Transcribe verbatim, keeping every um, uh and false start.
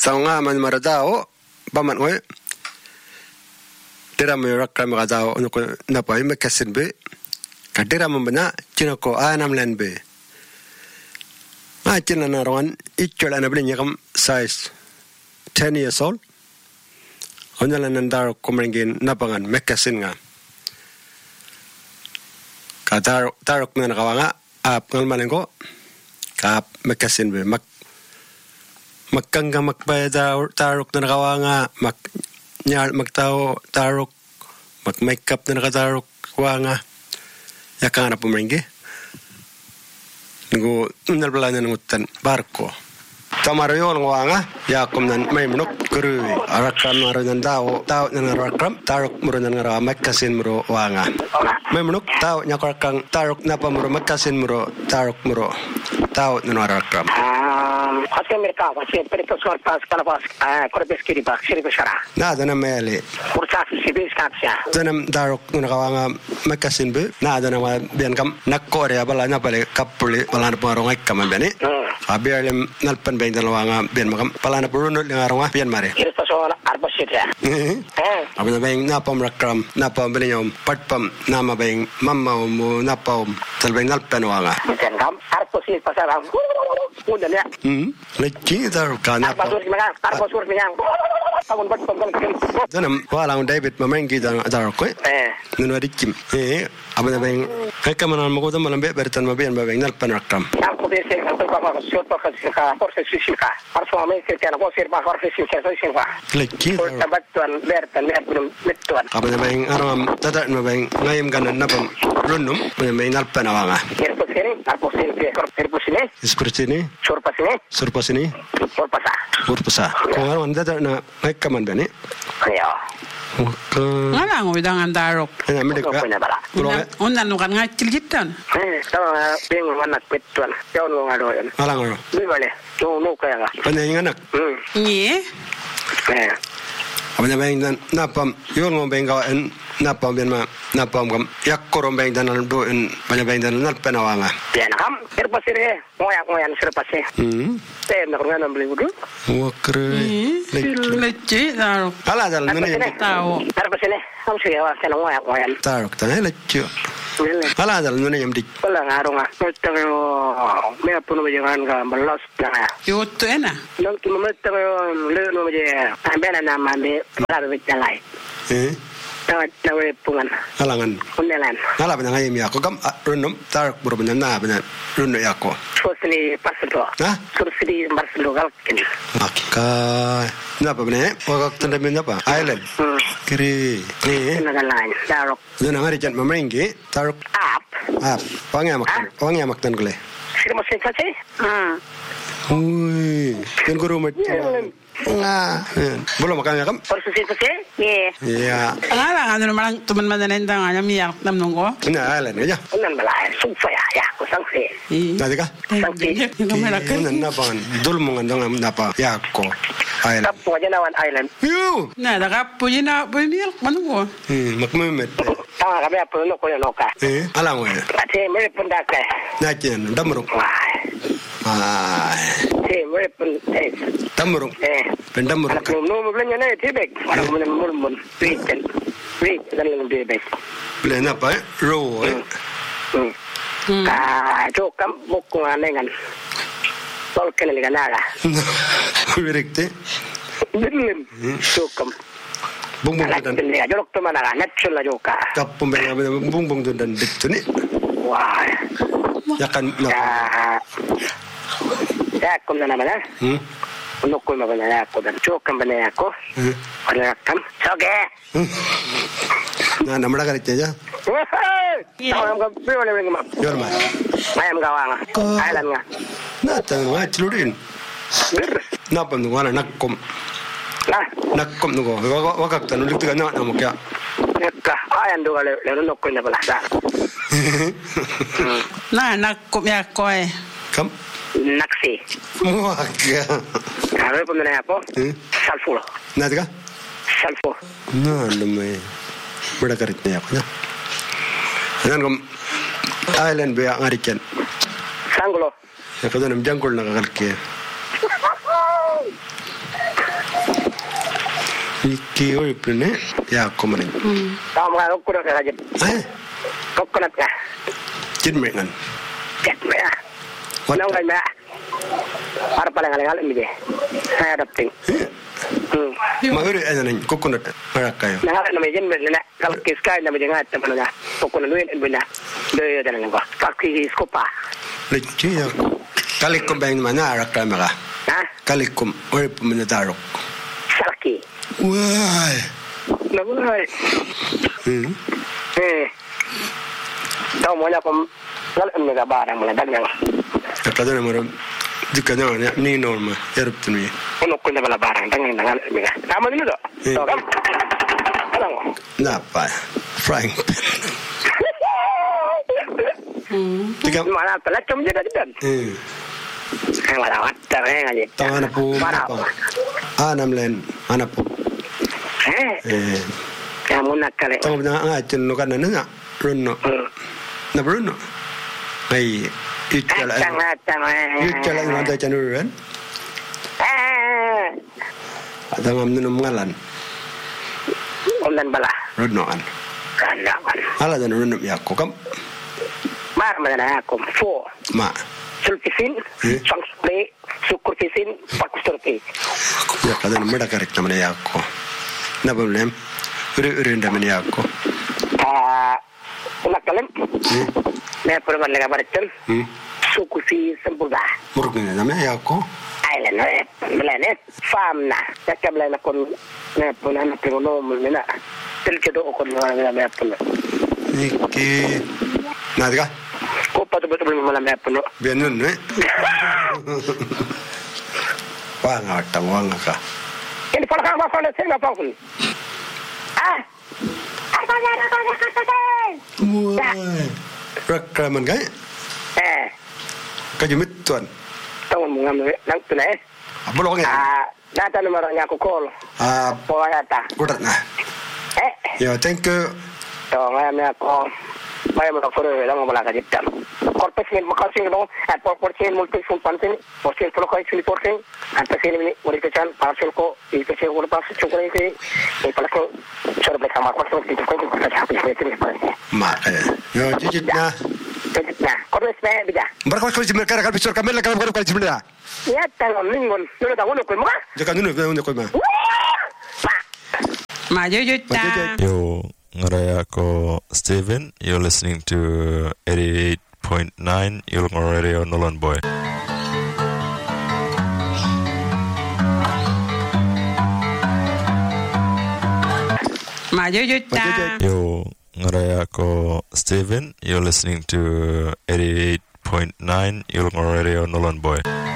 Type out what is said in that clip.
Taunga man maradao baman ngoy. Tira mo rakam maradao ano ko napay makasin be. Kadira mo bana chinako anam len be. Ah china na ron ichola na blinya kam size ten years old. Onyalan nandar kumringin napangan makasin nga. Kadar tarok na nakawanga ap ngalmanen ko. Kap makasin be mak magkangga magbayad tarok na nakawanga mag nyal magtao tarok mag makeup na nakatarok wanga yakang na pumringgi ngo nalbala na ngutan barko tamarayo ng wanga yakom nan may munok kuru arakam na ron daw tao na arakam tarok muro na ngara magkasin muro wanga may munok tao nyakakang tarok na pa muro magkasin muro tarok muro tao na arakam Hace mercado, hace perito sorpas kalabas, korpes kiri bak, siri besara. Na dana meli. Ursak sibis kapsia. Danam darok nuna kawanga makasin be. Na dana ma bian kam nakore abala na pale kapuli pala na parong ay kam bani. Abiarlem nalpan bain dalawanga bian makam pala na puruno lengarong bian mare. Kiri paso arbas sitya. Eh. Abana bain napam rakram napam belinyom patpam nama bain mamma mo napam talbain nalpan wanga. Bian kam arbas sit pasarang. Udah ya. Hmm. Lagi darok kana. Arbas sur kimanga, arbas sur kimanga. Tagun pat pam kan. Danam walang David mamengi darok eh. Nuna dikim. Eh. Abana bain kakaman mo ko malam be bertan mabian bain nalpan rakram. Aku biasa kalau bapak siot bapak sika, proses sika. Harus mami kita nak posir bapak proses sika, so sika. Lagi. Tabat tuan bertan bertan betuan. Abana bain aram tadat mabain ngayem kanan napam runum bain nalpan awanga. Kertas ini, arbas ini, kertas ini. Seperti ini. Surpas ini. Surpas ini. Surpasa. Surpasa. Kung ano anda na may kaman ba ni? Ayo. Okay. Ngala ngo idang andarok. Ano mi ka? Unna no kan ngacil jitan. Eh, sama bingung anak betuan. Jauh nu ngado yan. Alang ano? Ni bale. Nu nu kaya nga. Panay anak. Hmm. Ni. Eh. Abana bain dan napam yon mo bain ka en napam ben ma napam kam yakkorom bain dan do en banya bain dan nalpan awanga. Yan kam. Surpas ini. Ngoyak ngoyan surpas ini. Hmm. Teh nak ngana beli wudu. Wakre. Leci darok. Ala dal nene Tahu. Surpas ini. Kamu sih ya kana ngoyak ngoyan. tarok tanay lecho. Ala dal nene yam dik. Wala ngarong ah. Pero me apuno jangan ka balas na. Yo tu ena. Nang kilometer le no je. Ambena na mande para bitalai. Eh. Tawat nawe pungan. Alangan. Kundelan. Ala bana ngayem ya ko kam runum tarok buro bana na bana runno ya ko. Sosni pasdo. Ha? Sursidi marslo galkin. Maka napa bana? Wakak tanda min napa? Island. Kiri. Eh. Nagalan. Darok. Dona ngari jan mamengge tarok Up. ap. Pangyamak. Pangyamak tan kule. Sirmo sekase? Hmm. Ui, kan guru mat. Nga, belum makan ya kam? Porsu sekase? Ye. Iya. Ngala ano naman tuman madanen tang anya miyak tam nungko. Nah, Island aja. Unan balai sufa ya ya ko sangse. Tadi kah? Sangsi. Kamera kan. Unan napa? Dul mungan dong napa? Ya ko. Island. Tapu aja nawan island. Yu. Na da ka puji na puji miyak manungko. Hmm, makmemet. Tanga kami apa no ko no ka. Eh, alang we. Ate mere punda ka. Najen, damruk. Wah. Ai. Te mere pun eh. Damruk. Eh. Pendamruk. Anak no mo belanja na tibek. Wala mo na mo mo. Wait. Wait, dan lang tibek. Beli napa? Ro. Hmm. Ah, jo kam buku anengan. Tol kene liga naga. Berikte. Bilin. Jo kam. Bung bung dan. Ya jorok to mana natural joka. Kapung beng bung bung dan dik ni. Wah. Ya kan. Ya. Ya kum na naman. Hmm. Ano ko mabana ako dan jo kam bana ako. Hmm. Wala kam. Soge. Nah, nama dah kerja aja. Tawam ka biwala ring ma. Yorma. Mayam gawanga. Island nga. Nah, tengah celurin. Napa nu wana nakkom. Nah, Nakkom nu ko. Wakak tanu lik tiga na namu kya. ka ayan do le le no ko na bala da. Na nak ko miyak ko eh. Kam. Naksi. Muaka. Kare pun na ako. Salfulo. Nah, tiga. Salfo. Nah, lumayan. Beda kerja aku ya. Jangan kom Island be ngarikan. Sanglo. Ya kada nam jangkul na kerja. Iki uripne Yaakko manin. Tahu mga kukunat ka dyan. Eh, Kukunat ka. Jidmengan. Jet mo ya. What? Nang kay ma. Para pala ngalingal imige. Saya adapting. Hmm. Mauri ananin coconut marakayo. Nangalan na may dyan, na kalkis ka, na may dyan nga, naman nga, kukunat mo yun, na, doyo dyan lang ko. Kalkis ko pa. Lechi Yaakko. Kalikom ba yung mana arakram ka? Ha? Kalikom urip mo na darok. Salaki. Why? Nabuhay. Hmm. Eh. Tahu mo na kung ngalan mo nga barang mga dagang. Akada na mo di ka na ni norma erup tunu. Ano ko na bala barang dagang nangalan mo nga. Tama din ito. So, kam. Alam mo. Napa. Frank. Hmm. Tiga. Mana pala cum dia dyan. Eh. Ang malawat tayo ngayon. Tawa na po. Anam len anak po. Eh. Eh. Kamu nak kali. Tawa na nga chun no kana na runno. Na Bruno. Ay, itala. Itala yung nanda chanuran. Eh. Ada ngam nunum ngalan. Ulan bala. Runnoan. Kanaman. Ala dan runum Yaakko kam. Mar mana aku. Fo. Ma. Sulkisin. Sangsle. Sukurkisin. Pakusturki. Ya kada na mada karik naman Yaakko. Na problem. Uri uri naman Yaakko. Ah. Unak kalim. May purman nga baritan. Hmm. Sukusi sempurna. Murug na naman Yaakko. Island eh. Melane. Farm na. Yakabla na kon na puna na pinuno mo na. Tilkedo kon na na may puno. Iki. Nadiga. Ko pa to betul mo na may puno. Bianun eh. Wanga ta wanga ka. Ini pala ka ma pala senga pa kun. Ah. Apa ya na ko ka ka. Wai. Rakraman kay. Eh. Kajumit tuan. Tahu mo ngam nang tunay. Abulong ya. Ah, data nomor nya ko call. Ah, Po ata. kudat na. Eh. Yo, thank you. To ngam nya ko may mo ko ro lang mo bala ka jitam. Corporation mo kasi no at proportion multi fun pansin portion ko ko sini portion at kasi ni mo rin kan parcel ko i kasi ko pa sa chukre ke e pala ko sure ba kama ko so dito ko ko sa happy ko ni pa. Ma. Yo, jijit na. Jijit na. Corporation ba bija. Barka ko jimmer kara kalbisor kamel kala ko jimmer. Ya tangon ningon. Nuno ta wono ko mo. Jaka nunu nunu ko ma. Ma jojo ta. Yo, ngaraya ko Steven. You're listening to eighty-eight point nine Yulong Radio Nolan Boy. Ma jojo ta. Yo, ngaraya ko Steven. You're listening to eighty-eight point nine Yulong Radio Nolan Boy.